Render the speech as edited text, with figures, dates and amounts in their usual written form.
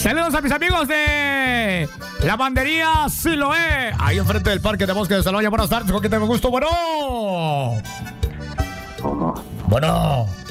Saludos a mis amigos de Lavandería Siloé, ahí enfrente del Parque de Bosque de Salvaña. Buenas tardes, con quien tengo gusto. Bueno.